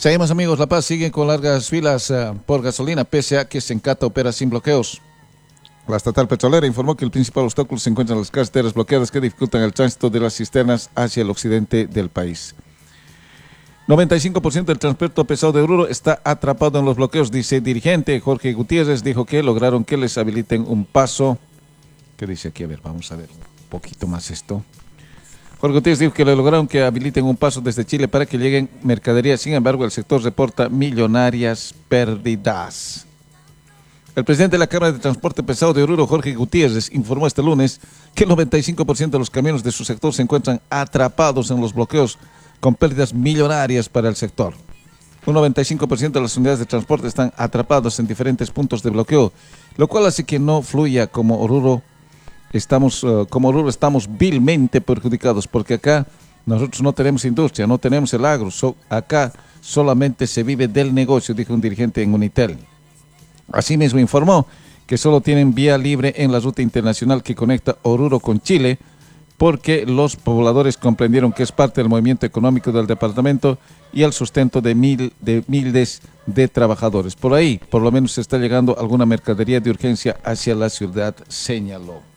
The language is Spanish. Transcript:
Seguimos amigos, La Paz sigue con largas filas por gasolina, pese a que Sencata opera sin bloqueos. La estatal petrolera informó que el principal obstáculo se encuentra en las carreteras bloqueadas que dificultan el tránsito de las cisternas hacia el occidente del país. 95% del transporte pesado de Oruro está atrapado en los bloqueos, dice dirigente Jorge Gutiérrez. Dijo que lograron que les habiliten un paso. ¿Qué dice aquí? A ver, vamos a ver un poquito más esto. Jorge Gutiérrez dijo que le lograron que habiliten un paso desde Chile para que lleguen mercaderías. Sin embargo, el sector reporta millonarias pérdidas. El presidente de la Cámara de Transporte Pesado de Oruro, Jorge Gutiérrez, informó este lunes que el 95% de los camiones de su sector se encuentran atrapados en los bloqueos, con pérdidas millonarias para el sector. Un 95% de las unidades de transporte están atrapados en diferentes puntos de bloqueo, lo cual hace que no fluya como Oruro. Estamos vilmente perjudicados, porque acá nosotros no tenemos industria, no tenemos el agro, acá solamente se vive del negocio, dijo un dirigente en Unitel. Asimismo informó que solo tienen vía libre en la ruta internacional que conecta Oruro con Chile, porque los pobladores comprendieron que es parte del movimiento económico del departamento y el sustento de miles de trabajadores. Por ahí, por lo menos, está llegando alguna mercadería de urgencia hacia la ciudad, señaló.